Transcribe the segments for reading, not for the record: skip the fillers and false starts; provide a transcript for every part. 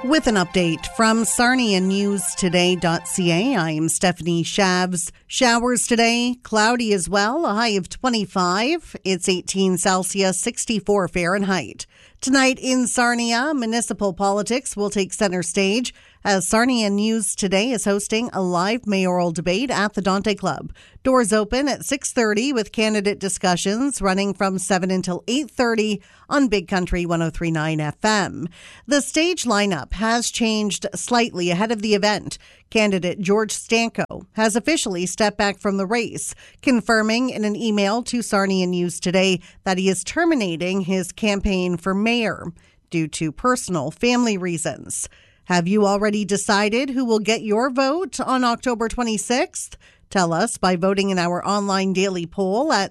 With an update from sarnianewstoday.ca, I am Stephanie Shavs. Showers today, cloudy as well, a high of 25. It's 18 Celsius, 64 Fahrenheit. Tonight in Sarnia, municipal politics will take center stage as Sarnia News Today is hosting a live mayoral debate at the Dante Club. Doors open at 6:30 with candidate discussions running from 7 until 8:30 on Big Country 103.9 FM. The stage lineup has changed slightly ahead of the event. Candidate George Stanko has officially stepped back from the race, confirming in an email to Sarnia News Today that he is terminating his campaign for mayor due to personal family reasons. Have you already decided who will get your vote on October 26th? Tell us by voting in our online daily poll at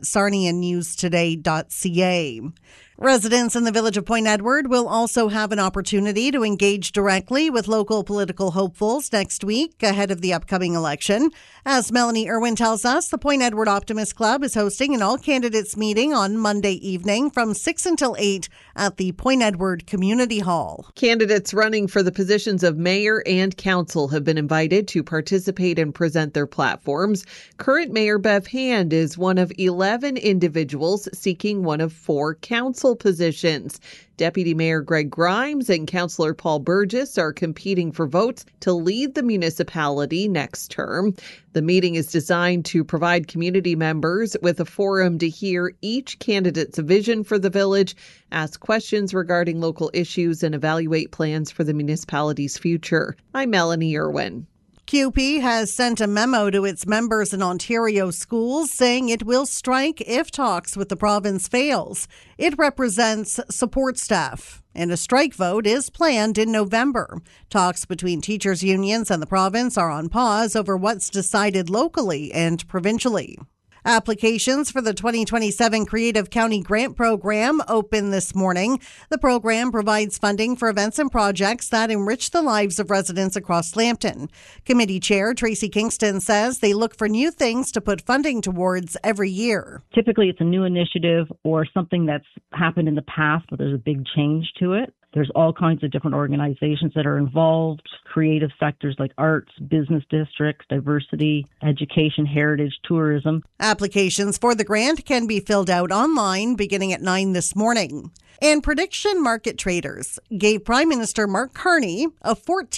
sarnianewstoday.ca. Residents in the village of Point Edward will also have an opportunity to engage directly with local political hopefuls next week ahead of the upcoming election. As Melanie Irwin tells us, the Point Edward Optimist Club is hosting an all-candidates meeting on Monday evening from 6 until 8 at the Point Edward Community Hall. Candidates running for the positions of mayor and council have been invited to participate and present their platforms. Current Mayor Bev Hand is one of 11 individuals seeking one of 4 council positions. Deputy Mayor Greg Grimes and Councillor Paul Burgess are competing for votes to lead the municipality next term. The meeting is designed to provide community members with a forum to hear each candidate's vision for the village, ask questions regarding local issues, and evaluate plans for the municipality's future. I'm Melanie Irwin. CUPE has sent a memo to its members in Ontario schools saying it will strike if talks with the province fails. It represents support staff, and a strike vote is planned in November. Talks between teachers' unions and the province are on pause over what's decided locally and provincially. Applications for the 2027 Creative County Grant Program open this morning. The program provides funding for events and projects that enrich the lives of residents across Lambton. Committee Chair Tracy Kingston says they look for new things to put funding towards every year. Typically, it's a new initiative or something that's happened in the past, but there's a big change to it. There's all kinds of different organizations that are involved, creative sectors like arts, business districts, diversity, education, heritage, tourism. Applications for the grant can be filled out online beginning at 9 this morning. And prediction market traders gave Prime Minister Mark Carney a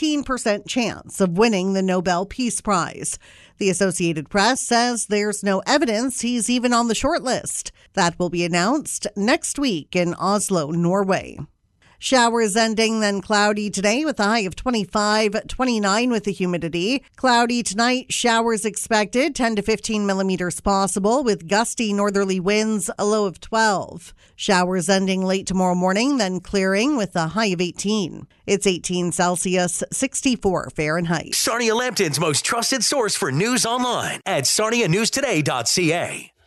14% chance of winning the Nobel Peace Prize. The Associated Press says there's no evidence he's even on the short list. That will be announced next week in Oslo, Norway. Showers ending, then cloudy today with a high of 25, 29 with the humidity. Cloudy tonight, showers expected, 10 to 15 millimeters possible with gusty northerly winds, a low of 12. Showers ending late tomorrow morning, then clearing with a high of 18. It's 18 Celsius, 64 Fahrenheit. Sarnia Lambton's most trusted source for news online at sarnianewstoday.ca.